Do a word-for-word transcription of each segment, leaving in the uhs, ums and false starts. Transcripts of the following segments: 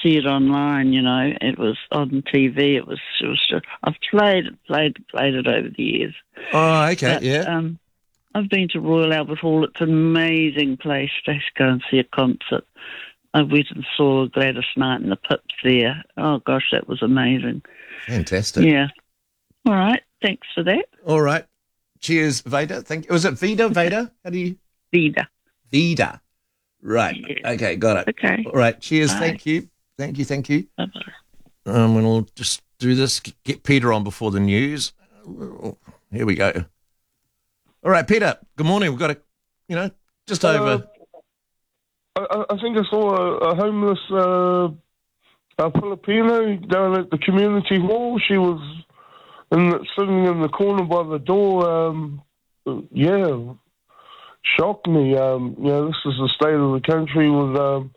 see it online, you know. It was on T V. It was, it was just, I've played it, played it, played it over the years. Oh, okay, But, yeah. Um, I've been to Royal Albert Hall. It's an amazing place to go and see a concert. I went and saw Gladys Knight and the Pips there. Oh, gosh, that was amazing. Fantastic. Yeah. All right. Thanks for that. All right. Cheers, Veda. Thank you. Was it Vida, Veda? How do you? Vida. Vida. Right. Yeah. Okay, got it. Okay. All right. Cheers. Bye. Thank you. Thank you. Thank you. Bye-bye. Um, and we'll just do this. Get Peter on before the news. Here we go. All right, Peter. Good morning. We've got a, you know, just over. Uh, I, I think I saw a, a homeless uh, a Filipino down at the community hall. She was in the, sitting in the corner by the door. Um, yeah, shocked me. Um, you know, this is the state of the country with um,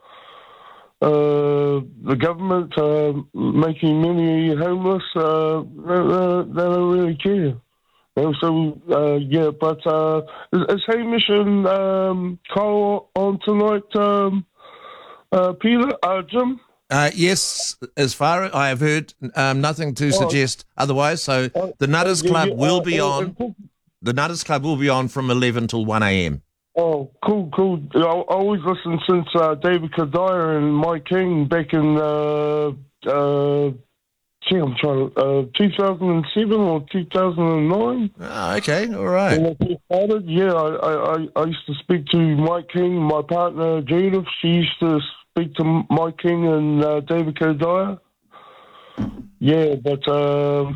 uh, the government uh, making many homeless. Uh, they, they, they don't really care. And so, uh, yeah, but uh, is, is Hamish and um, Kyle on tonight, um, uh, Peter, uh, Jim? Uh, yes, as far as I have heard, um, nothing to suggest otherwise. So the Nutters yeah, Club yeah, will uh, be uh, on. uh, The Nutters Club will be on from eleven till one a.m. Oh, cool, cool. I, I always listened since uh, David Kadire and Mike King back in, uh, uh, gee, I'm trying to, uh, two thousand seven or two thousand nine. Oh, okay, all right. When I first started, yeah, I, I, I used to speak to Mike King, my partner Judith. She used to speak to Mike King and uh, David Kadire. Yeah, but... Um,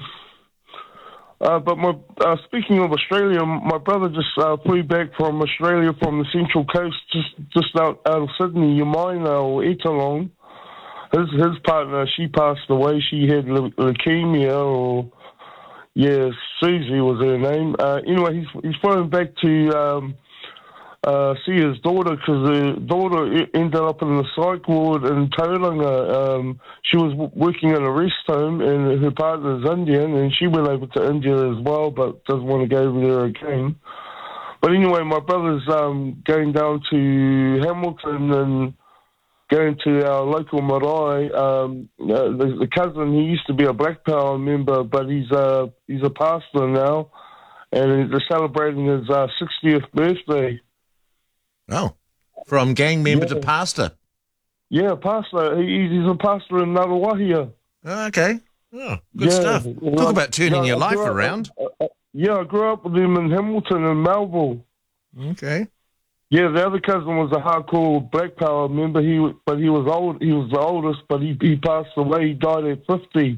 Uh, but my uh, speaking of Australia, my brother just uh, flew back from Australia from the Central Coast, just just out, out of Sydney, Yamaina or Etalong. His his partner, she passed away. She had le- leukemia, or yeah, Susie was her name. Uh, anyway, he's he's flown back to um, uh, see his daughter because the daughter ended up in the psych ward in Tauranga. Um, she was w- working in a rest home, and her partner's Indian, and she went over to India as well, but doesn't want to go over there again. But anyway, my brother's um, going down to Hamilton and going to our local marae. Um, uh, the, the cousin, he used to be a Black Power member, but he's a, he's a pastor now, and they're celebrating his uh, sixtieth birthday. Oh, from gang member Yeah. to pastor. Yeah, pastor. He, he's a pastor in Ngaruahia. Oh, okay. Oh, good Yeah. stuff. Well, Talk about turning yeah, your I life grew up- around. uh, uh, yeah, I grew up with him in Hamilton and Melville. Okay. Yeah, the other cousin was a hardcore Black Power member. He, wa- but he was old. He was the oldest, but he, he passed away. He died at fifty.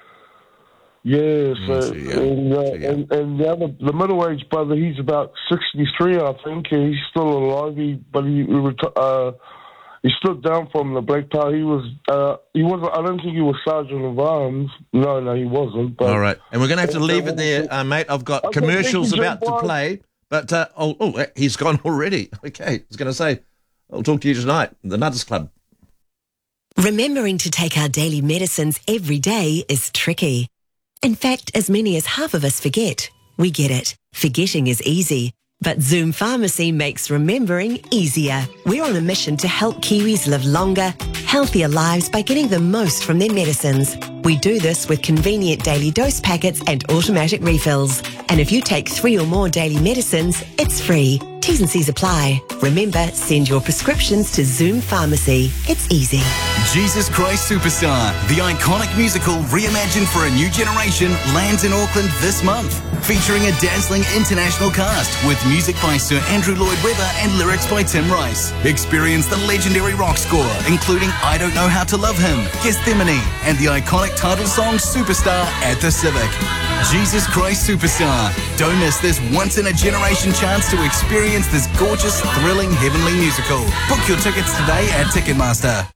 Yeah, so, so yeah. and, uh, So, yeah. and and the other, the middle-aged brother, he's about sixty-three, I think. He's still alive. He, but he, he reti- uh, he stood down from the Black Power. He was, uh, he wasn't. I don't think he was Sergeant of Arms. No, no, he wasn't. But, All right. And we're going to have to leave it there, uh, mate. I've got Okay, commercials thank you, about to Jim. play. But, uh, oh, oh, he's gone already. Okay. I was going to say, I'll talk to you tonight. The Nutters Club. Remembering to take our daily medicines every day is tricky. In fact, as many as half of us forget. We get it. Forgetting is easy. But Zoom Pharmacy makes remembering easier. We're on a mission to help Kiwis live longer, healthier lives by getting the most from their medicines. We do this with convenient daily dose packets and automatic refills. And if you take three or more daily medicines, it's free. T's and C's apply. Remember, send your prescriptions to Zoom Pharmacy. It's easy. Jesus Christ Superstar, the iconic musical reimagined for a new generation, lands in Auckland this month, featuring a dazzling international cast with music by Sir Andrew Lloyd Webber and lyrics by Tim Rice. Experience the legendary rock score, including I Don't Know How to Love Him, Gethsemane, and the iconic title song Superstar at the Civic. Jesus Christ Superstar. Don't miss this once-in-a-generation chance to experience this gorgeous, thrilling, heavenly musical. Book your tickets today at Ticketmaster.